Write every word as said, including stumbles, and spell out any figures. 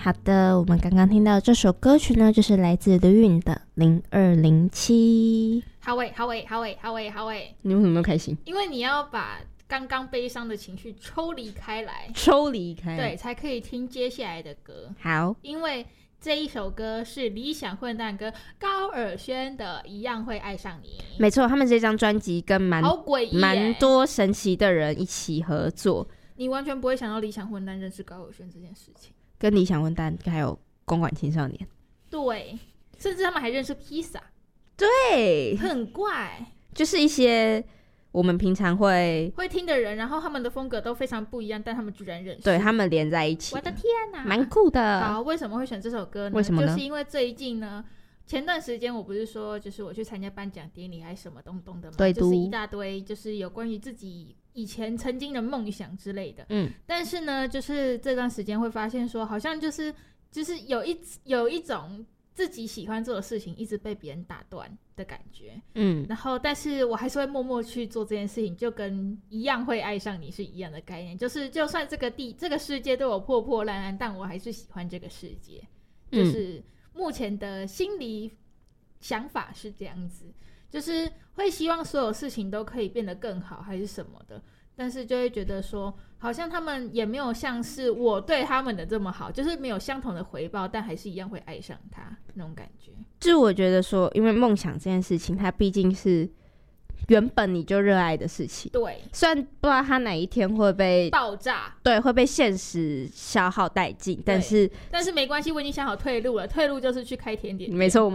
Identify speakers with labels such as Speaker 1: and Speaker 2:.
Speaker 1: 好的，我们刚刚听到这首歌曲呢，就是来自刘韵的零二零七。
Speaker 2: 好诶好诶好诶好诶好诶，
Speaker 1: 你为什么开心？
Speaker 2: 因为你要把刚刚悲伤的情绪抽离开来，
Speaker 1: 抽离开来，
Speaker 2: 对，才可以听接下来的歌。
Speaker 1: 好，
Speaker 2: 因为这一首歌是理想混蛋跟高尔宣的《一样会爱上你》。
Speaker 1: 没错，他们这张专辑跟蛮
Speaker 2: 好诡异
Speaker 1: 蛮多神奇的人一起合作，
Speaker 2: 你完全不会想到理想混蛋认识高尔宣这件事情。
Speaker 1: 跟理想混蛋还有公馆青少年，
Speaker 2: 对，甚至他们还认识披萨，
Speaker 1: 对，
Speaker 2: 很怪，
Speaker 1: 就是一些我们平常会
Speaker 2: 会听的人，然后他们的风格都非常不一样，但他们居然认识，
Speaker 1: 对他们连在一起，
Speaker 2: 我的天哪，
Speaker 1: 蛮酷的。
Speaker 2: 好，为什么会选这首歌呢？
Speaker 1: 为什么呢？
Speaker 2: 就是因为最近呢，前段时间我不是说，就是我去参加颁奖典礼还是什么东东的嘛，
Speaker 1: 对，
Speaker 2: 就是一大堆，就是有关于自己以前曾经的梦想之类的。
Speaker 1: 嗯，
Speaker 2: 但是呢，就是这段时间会发现说，好像就是就是有一有一种自己喜欢做的事情一直被别人打断的感觉。嗯，然后但是我还是会默默去做这件事情，就跟一样会爱上你是一样的概念。就是就算这个地这个世界对我破破烂烂，但我还是喜欢这个世界。就是目前的心理想法是这样子，就是会希望所有事情都可以变得更好还是什么的，但是就会觉得说好像他们也没有像是我对他们的这么好，就是没有相同的回报，但还是一样会爱上他那种感觉。
Speaker 1: 就我觉得说，因为梦想这件事情它毕竟是原本你就热爱的事情，
Speaker 2: 对，
Speaker 1: 虽然不知道它哪一天会被
Speaker 2: 爆炸，
Speaker 1: 对，会被现实消耗殆尽，但是
Speaker 2: 但是没关系，我已经想好退路了，退路就是去开甜点店。
Speaker 1: 没错。